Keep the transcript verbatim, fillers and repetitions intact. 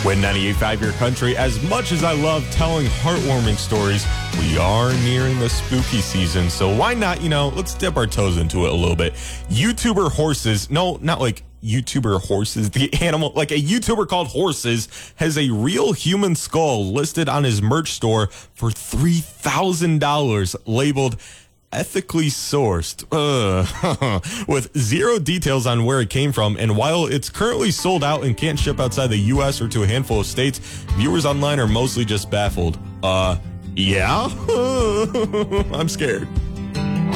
Win ninety-eight point five Your Country. As much as I love telling heartwarming stories, we are nearing the spooky season, so why not, you know, let's dip our toes into it a little bit. YouTuber Horses, no, not like YouTuber Horses, the animal, like a YouTuber called Horses has a real human skull listed on his merch store for three thousand dollars, labeled ethically sourced, uh, with zero details on where it came from. And while it's currently sold out and can't ship outside the U S or to a handful of states, viewers online are mostly just baffled. Uh, yeah? I'm scared.